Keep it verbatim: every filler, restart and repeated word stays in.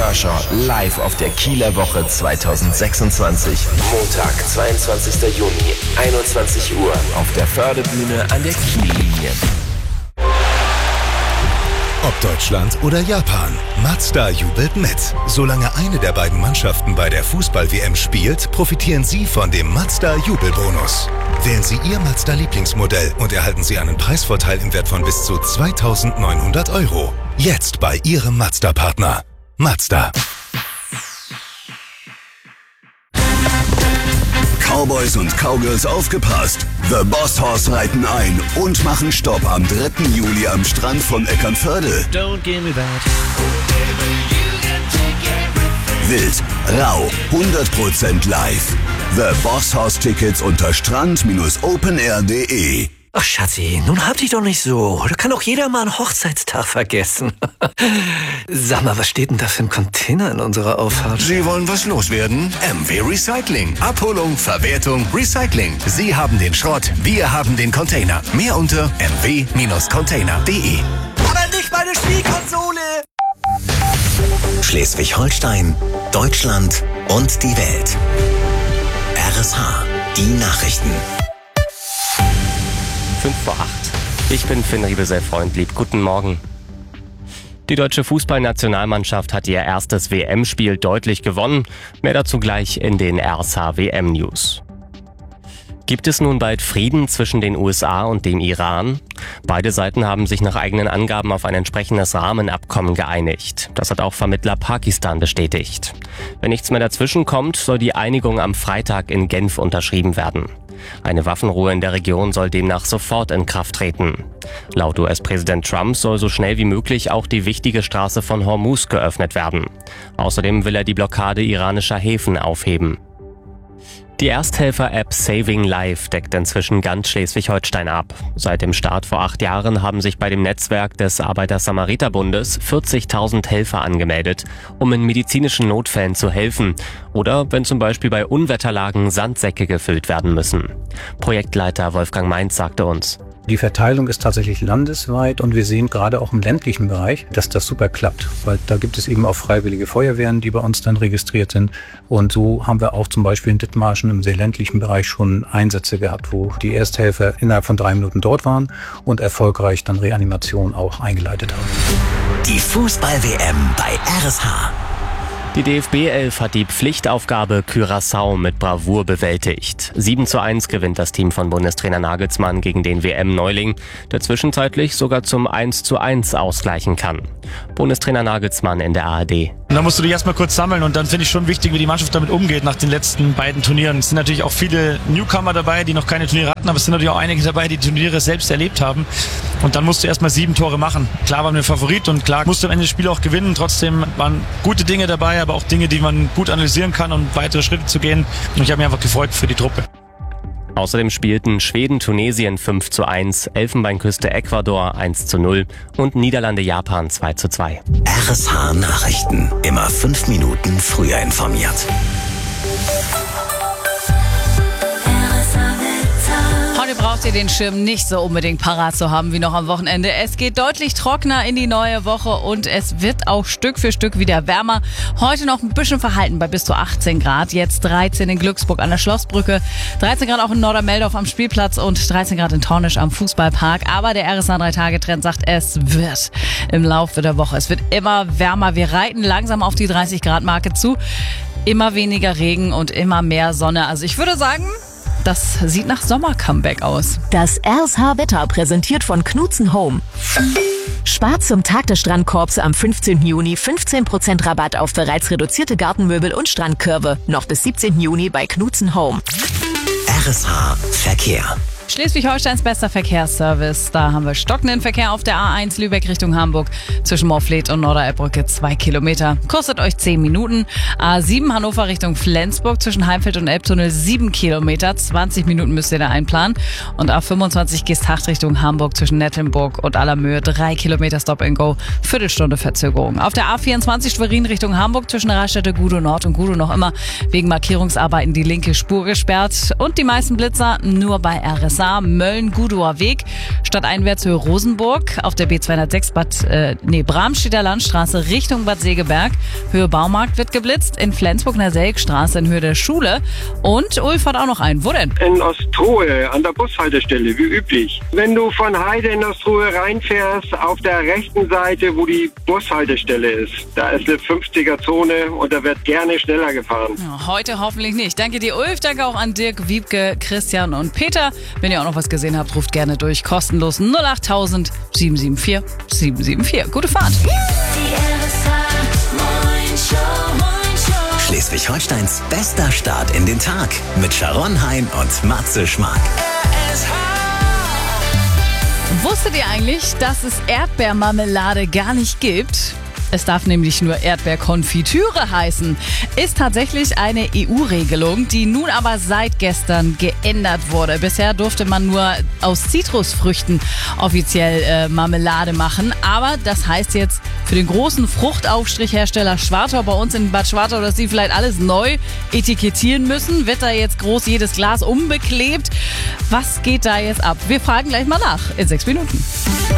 Mercer live auf der Kieler Woche zwanzig sechsundzwanzig. Montag, zweiundzwanzigster Juni, einundzwanzig Uhr auf der Förderbühne an der Kiellinie. Ob Deutschland oder Japan, Mazda jubelt mit. Solange eine der beiden Mannschaften bei der Fußball-W M spielt, profitieren Sie von dem Mazda-Jubelbonus. Wählen Sie Ihr Mazda-Lieblingsmodell und erhalten Sie einen Preisvorteil im Wert von bis zu zweitausendneunhundert Euro. Jetzt bei Ihrem Mazda-Partner. Mazda. Cowboys und Cowgirls aufgepasst. The Boss Horse reiten ein und machen Stopp am dritten Juli am Strand von Eckernförde. Don't give me that. Wild, rau, hundert Prozent live. The Boss Horse Tickets unter strand Bindestrich openair punkt de. Ach Schatzi, nun hab dich doch nicht so. Da kann auch jeder mal einen Hochzeitstag vergessen. Sag mal, was steht denn da für ein Container in unserer Auffahrt? Sie wollen was loswerden? M W Recycling. Abholung, Verwertung, Recycling. Sie haben den Schrott, wir haben den Container. Mehr unter m w Container punkt de. Aber nicht meine Spielkonsole! Schleswig-Holstein, Deutschland und die Welt. R S H, die Nachrichten. fünf vor acht. Ich bin Finn Riebesell-Freundlieb. Guten Morgen. Die deutsche Fußballnationalmannschaft hat ihr erstes W M-Spiel deutlich gewonnen. Mehr dazu gleich in den R S H-W M-News. Gibt es nun bald Frieden zwischen den U S A und dem Iran? Beide Seiten haben sich nach eigenen Angaben auf ein entsprechendes Rahmenabkommen geeinigt. Das hat auch Vermittler Pakistan bestätigt. Wenn nichts mehr dazwischen kommt, soll die Einigung am Freitag in Genf unterschrieben werden. Eine Waffenruhe in der Region soll demnach sofort in Kraft treten. Laut U S-Präsident Trump soll so schnell wie möglich auch die wichtige Straße von Hormuz geöffnet werden. Außerdem will er die Blockade iranischer Häfen aufheben. Die Ersthelfer-App Saving Life deckt inzwischen ganz Schleswig-Holstein ab. Seit dem Start vor acht Jahren haben sich bei dem Netzwerk des Arbeiter-Samariter-Bundes vierzigtausend Helfer angemeldet, um in medizinischen Notfällen zu helfen oder wenn zum Beispiel bei Unwetterlagen Sandsäcke gefüllt werden müssen. Projektleiter Wolfgang Mainz sagte uns: Die Verteilung ist tatsächlich landesweit und wir sehen gerade auch im ländlichen Bereich, dass das super klappt, weil da gibt es eben auch freiwillige Feuerwehren, die bei uns dann registriert sind, und so haben wir auch zum Beispiel in Dithmarschen im sehr ländlichen Bereich schon Einsätze gehabt, wo die Ersthelfer innerhalb von drei Minuten dort waren und erfolgreich dann Reanimation auch eingeleitet haben. Die Fußball-W M bei R S H. Die D F B elf hat die Pflichtaufgabe Curaçao mit Bravour bewältigt. sieben zu eins gewinnt das Team von Bundestrainer Nagelsmann gegen den W M-Neuling, der zwischenzeitlich sogar zum eins zu eins ausgleichen kann. Bundestrainer Nagelsmann in der A R D. Und dann musst du dich erstmal kurz sammeln und dann finde ich schon wichtig, wie die Mannschaft damit umgeht nach den letzten beiden Turnieren. Es sind natürlich auch viele Newcomer dabei, die noch keine Turniere hatten, aber es sind natürlich auch einige dabei, die Turniere selbst erlebt haben. Und dann musst du erstmal sieben Tore machen. Klar waren wir Favorit und klar musst du am Ende das Spiel auch gewinnen. Trotzdem waren gute Dinge dabei, aber auch Dinge, die man gut analysieren kann, um weitere Schritte zu gehen. Und ich habe mich einfach gefreut für die Truppe. Außerdem spielten Schweden-Tunesien fünf zu eins, Elfenbeinküste-Ecuador eins zu null und Niederlande-Japan zwei zu zwei. R S H Nachrichten. Immer fünf Minuten früher informiert. Heute braucht ihr den Schirm nicht so unbedingt parat zu haben wie noch am Wochenende. Es geht deutlich trockener in die neue Woche und es wird auch Stück für Stück wieder wärmer. Heute noch ein bisschen verhalten bei bis zu achtzehn Grad. Jetzt dreizehn in Glücksburg an der Schlossbrücke, dreizehn Grad auch in Nordermeldorf am Spielplatz und dreizehn Grad in Tornisch am Fußballpark. Aber der R S H drei Tage Trend sagt, es wird im Laufe der Woche. Es wird immer wärmer. Wir reiten langsam auf die dreißig Grad Marke zu. Immer weniger Regen und immer mehr Sonne. Also ich würde sagen, das sieht nach Sommer-Comeback aus. Das R S H-Wetter präsentiert von Knutzen Home. Spart zum Tag des Strandkorbs am fünfzehnten Juni fünfzehn Prozent Rabatt auf bereits reduzierte Gartenmöbel und Strandkörbe. Noch bis siebzehnten Juni bei Knutzen Home. R S H Verkehr. Schleswig-Holsteins bester Verkehrsservice. Da haben wir stockenden Verkehr auf der A eins Lübeck Richtung Hamburg zwischen Morfleet und Norderelbbrücke zwei Kilometer. Kostet euch zehn Minuten. A sieben Hannover Richtung Flensburg zwischen Heimfeld und Elbtunnel sieben Kilometer. zwanzig Minuten müsst ihr da einplanen. Und A fünfundzwanzig Geesthacht Richtung Hamburg zwischen Nettelnburg und Allermöhe drei Kilometer Stop and Go. Viertelstunde Verzögerung. Auf der A vierundzwanzig Schwerin Richtung Hamburg zwischen Raststätte Gudow Nord und Gudow noch immer wegen Markierungsarbeiten die linke Spur gesperrt. Und die meisten Blitzer nur bei R S Saar, Mölln, Gudower Weg. Stadteinwärts Höhe Rosenburg. Auf der B zweihundertsechs Bad, äh, nee, Bramstedter Landstraße Richtung Bad Segeberg. Höhe Baumarkt wird geblitzt. In Flensburg in der Selkstraße in Höhe der Schule. Und Ulf hat auch noch einen. Wo denn? In Ostrohe an der Bushaltestelle, wie üblich. Wenn du von Heide in Ostrohe reinfährst, auf der rechten Seite, wo die Bushaltestelle ist, da ist eine fünfziger-Zone und da wird gerne schneller gefahren. Ja, heute hoffentlich nicht. Danke dir, Ulf. Danke auch an Dirk, Wiebke, Christian und Peter. Wenn ihr auch noch was gesehen habt, ruft gerne durch. Kostenlos null achttausend sieben sieben vier sieben sieben vier. Gute Fahrt. Schleswig-Holsteins bester Start in den Tag mit Sharon Hein und Matze Schmark. Wusstet ihr eigentlich, dass es Erdbeermarmelade gar nicht gibt? Es darf nämlich nur Erdbeerkonfitüre heißen. Ist tatsächlich eine E U-Regelung, die nun aber seit gestern geändert wurde. Bisher durfte man nur aus Zitrusfrüchten offiziell äh, Marmelade machen. Aber das heißt jetzt für den großen Fruchtaufstrichhersteller Schwartau bei uns in Bad Schwartau, dass sie vielleicht alles neu etikettieren müssen. Wird da jetzt groß jedes Glas umbeklebt? Was geht da jetzt ab? Wir fragen gleich mal nach in sechs Minuten.